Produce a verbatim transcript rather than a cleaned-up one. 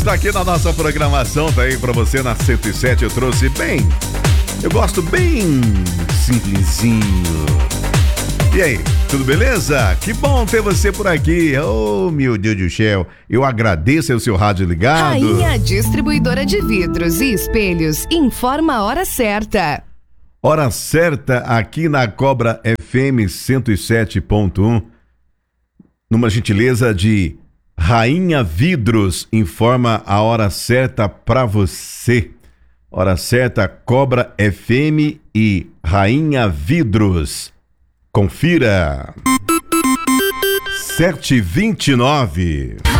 Tá aqui na nossa programação, tá aí pra você na cento e sete, eu trouxe bem, eu gosto bem simplesinho. E aí, tudo beleza? Que bom ter você por aqui. Oh, meu Deus do céu, eu agradeço o seu rádio ligado. Rainha Distribuidora de Vidros e Espelhos informa a hora certa. Hora certa aqui na Cobra F M cento e sete ponto um, numa gentileza de Rainha Vidros, informa a hora certa pra você. Hora certa, Cobra F M e Rainha Vidros. Confira. sete e vinte e nove.